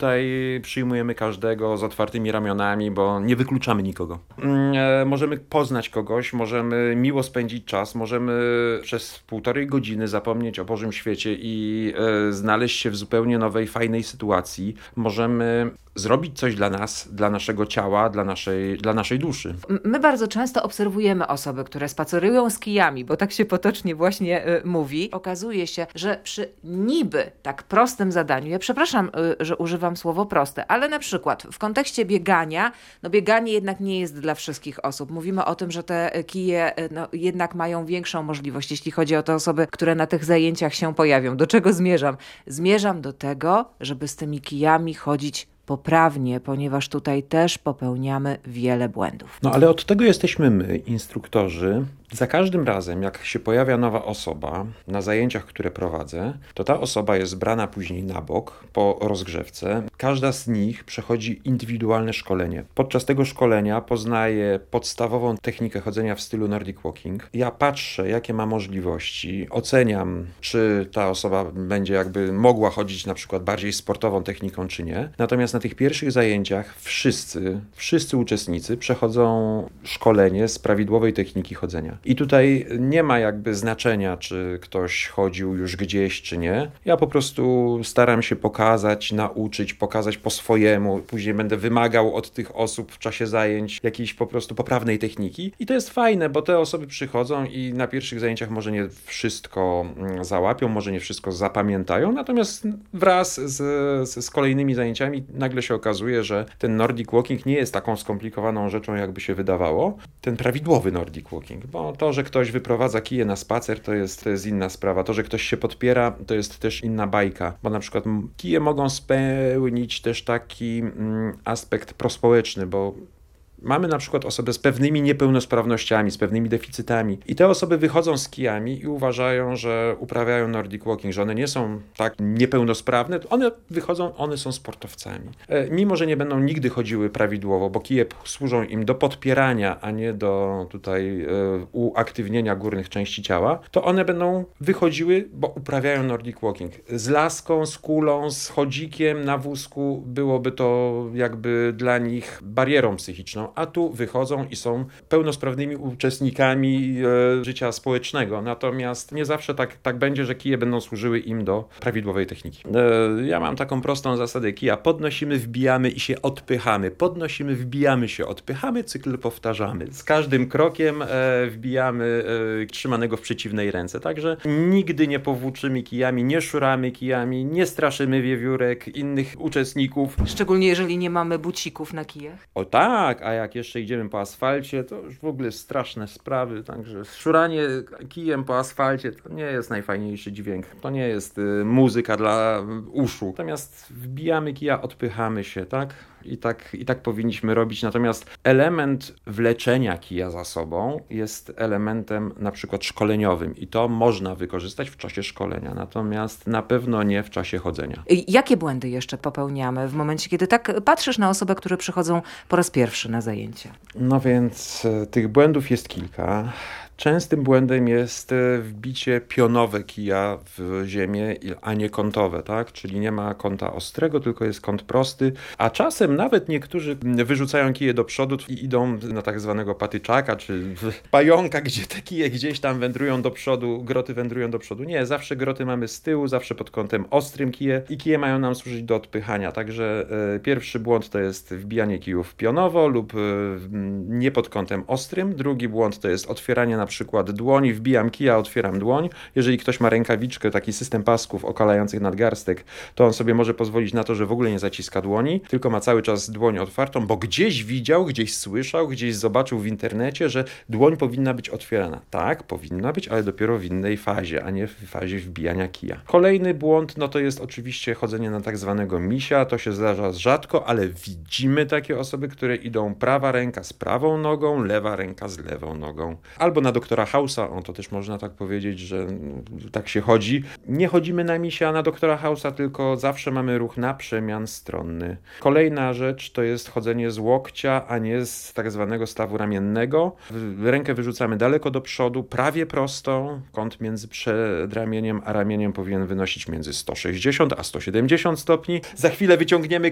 tutaj przyjmujemy każdego z otwartymi ramionami, bo nie wykluczamy nikogo. Możemy poznać kogoś, możemy miło spędzić czas, możemy przez 1,5 godziny zapomnieć o Bożym świecie i znaleźć się w zupełnie nowej, fajnej sytuacji. Możemy zrobić coś dla nas, dla naszego ciała, dla naszej duszy. My bardzo często obserwujemy osoby, które spacerują z kijami, bo tak się potocznie właśnie mówi. Okazuje się, że przy niby tak prostym zadaniu, ja przepraszam, że używam słowo proste, ale na przykład w kontekście biegania, bieganie jednak nie jest dla wszystkich osób. Mówimy o tym, że te kije jednak mają większą możliwość, jeśli chodzi o te osoby, które na tych zajęciach się pojawią. Do czego zmierzam? Zmierzam do tego, żeby z tymi kijami chodzić poprawnie, ponieważ tutaj też popełniamy wiele błędów. Ale od tego jesteśmy my, instruktorzy. Za każdym razem, jak się pojawia nowa osoba na zajęciach, które prowadzę, to ta osoba jest brana później na bok po rozgrzewce. Każda z nich przechodzi indywidualne szkolenie. Podczas tego szkolenia poznaje podstawową technikę chodzenia w stylu Nordic Walking. Ja patrzę, jakie ma możliwości, oceniam, czy ta osoba będzie jakby mogła chodzić na przykład bardziej sportową techniką, czy nie. Natomiast na tych pierwszych zajęciach wszyscy uczestnicy przechodzą szkolenie z prawidłowej techniki chodzenia. I tutaj nie ma jakby znaczenia, czy ktoś chodził już gdzieś, czy nie. Ja po prostu staram się pokazać po swojemu. Później będę wymagał od tych osób w czasie zajęć jakiejś po prostu poprawnej techniki. I to jest fajne, bo te osoby przychodzą i na pierwszych zajęciach może nie wszystko załapią, może nie wszystko zapamiętają, natomiast wraz z kolejnymi zajęciami nagle się okazuje, że ten Nordic Walking nie jest taką skomplikowaną rzeczą, jakby się wydawało. Ten prawidłowy Nordic Walking, bo to, że ktoś wyprowadza kije na spacer, to jest inna sprawa. To, że ktoś się podpiera, to jest też inna bajka, bo na przykład kije mogą spełnić też taki aspekt prospołeczny, bo mamy na przykład osoby z pewnymi niepełnosprawnościami, z pewnymi deficytami i te osoby wychodzą z kijami i uważają, że uprawiają Nordic Walking, że one nie są tak niepełnosprawne, one wychodzą, one są sportowcami. Mimo, że nie będą nigdy chodziły prawidłowo, bo kije służą im do podpierania, a nie do tutaj uaktywnienia górnych części ciała, to one będą wychodziły, bo uprawiają Nordic Walking. Z laską, z kulą, z chodzikiem na wózku byłoby to jakby dla nich barierą psychiczną, a tu wychodzą i są pełnosprawnymi uczestnikami życia społecznego. Natomiast nie zawsze tak będzie, że kije będą służyły im do prawidłowej techniki. Ja mam taką prostą zasadę kija. Podnosimy, wbijamy i się odpychamy. Podnosimy, wbijamy się, odpychamy, cykl powtarzamy. Z każdym krokiem wbijamy trzymanego w przeciwnej ręce. Także nigdy nie powłóczymy kijami, nie szuramy kijami, nie straszymy wiewiórek innych uczestników. Szczególnie jeżeli nie mamy bucików na kijach. O tak, a jak jeszcze idziemy po asfalcie, to już w ogóle straszne sprawy, także szuranie kijem po asfalcie to nie jest najfajniejszy dźwięk, to nie jest muzyka dla uszu. Natomiast wbijamy kija, odpychamy się, tak? I tak powinniśmy robić, natomiast element wleczenia kija za sobą jest elementem na przykład szkoleniowym i to można wykorzystać w czasie szkolenia, natomiast na pewno nie w czasie chodzenia. Jakie błędy jeszcze popełniamy w momencie, kiedy tak patrzysz na osoby, które przychodzą po raz pierwszy na zajęcia? No więc tych błędów jest kilka. Częstym błędem jest wbicie pionowe kija w ziemię, a nie kątowe, tak? Czyli nie ma kąta ostrego, tylko jest kąt prosty, a czasem nawet niektórzy wyrzucają kije do przodu i idą na tak zwanego patyczaka, czy pająka, gdzie te kije gdzieś tam wędrują do przodu, groty wędrują do przodu. Nie, zawsze groty mamy z tyłu, zawsze pod kątem ostrym kije i kije mają nam służyć do odpychania, także pierwszy błąd to jest wbijanie kijów pionowo lub nie pod kątem ostrym. Drugi błąd to jest otwieranie na przykład dłoni, wbijam kija, otwieram dłoń. Jeżeli ktoś ma rękawiczkę, taki system pasków okalających nadgarstek, to on sobie może pozwolić na to, że w ogóle nie zaciska dłoni, tylko ma cały czas dłoń otwartą, bo gdzieś widział, gdzieś słyszał, gdzieś zobaczył w internecie, że dłoń powinna być otwierana. Tak, powinna być, ale dopiero w innej fazie, a nie w fazie wbijania kija. Kolejny błąd, no to jest oczywiście chodzenie na tak zwanego misia. To się zdarza rzadko, ale widzimy takie osoby, które idą prawa ręka z prawą nogą, lewa ręka z lewą nogą. Albo na doktora House'a, to też można tak powiedzieć, że tak się chodzi. Nie chodzimy na misia, na doktora House'a, tylko zawsze mamy ruch na przemian stronny. Kolejna rzecz to jest chodzenie z łokcia, a nie z tak zwanego stawu ramiennego. Rękę wyrzucamy daleko do przodu, prawie prostą. Kąt między przedramieniem a ramieniem powinien wynosić między 160 a 170 stopni. Za chwilę wyciągniemy